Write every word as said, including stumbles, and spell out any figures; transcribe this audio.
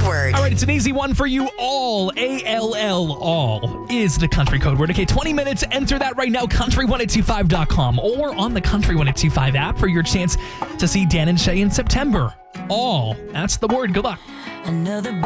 word. All right, it's an easy one for you all. A L L, all, is the country code word. Okay, twenty minutes. Enter that right now, country ten twenty-five dot com or on the Country ten twenty-five app for your chance to see Dan and Shay in September. All, that's the word. Good luck. Another